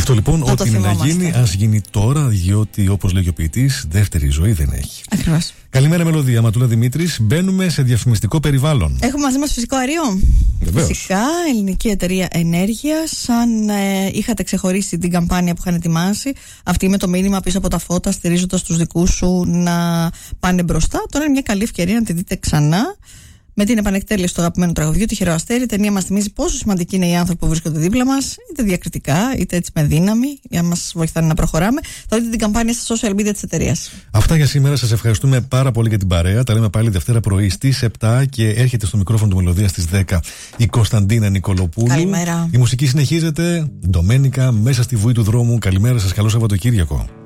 αυτό λοιπόν, ό,τι είναι να γίνει, ας γίνει τώρα, διότι όπως λέει ο ποιητής, δεύτερη ζωή δεν έχει. Ακριβώς. Καλημέρα, Μελωδία. Ματούλα Δημήτρης. Μπαίνουμε σε διαφημιστικό περιβάλλον. Έχουμε μαζί μας φυσικό αέριο. Βεβαίως. Φυσικά, ελληνική εταιρεία ενέργειας. Αν είχατε ξεχωρίσει την καμπάνια που είχαν ετοιμάσει, αυτή με το μήνυμα πίσω από τα φώτα, στηρίζοντας τους δικούς σου να πάνε μπροστά, τώρα είναι μια καλή ευκαιρία να τη δείτε ξανά. Με την επανεκτέλεση του αγαπημένου τραγουδιού, Τυχερό Αστέρι, η ταινία μας θυμίζει πόσο σημαντικοί είναι οι άνθρωποι που βρίσκονται δίπλα μας, είτε διακριτικά, είτε έτσι με δύναμη, για να μας βοηθάνε να προχωράμε. Θα δείτε την καμπάνια στα social media της εταιρείας. Αυτά για σήμερα. Σας ευχαριστούμε πάρα πολύ για την παρέα. Τα λέμε πάλι Δευτέρα πρωί στις 7 και έρχεται στο μικρόφωνο του Μελωδία στις 10 η Κωνσταντίνα Νικολοπούλου. Καλημέρα. Η μουσική συνεχίζεται. Ντομένικα, μέσα στη βουή του δρόμου. Καλημέρα σας. Καλό Σαββατοκύριακο.